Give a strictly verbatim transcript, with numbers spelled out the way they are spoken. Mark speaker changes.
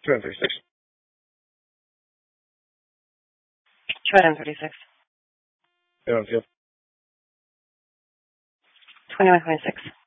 Speaker 1: two hundred thirty-six.
Speaker 2: two hundred thirty-six.
Speaker 1: Field on field.
Speaker 2: twenty-one twenty-six.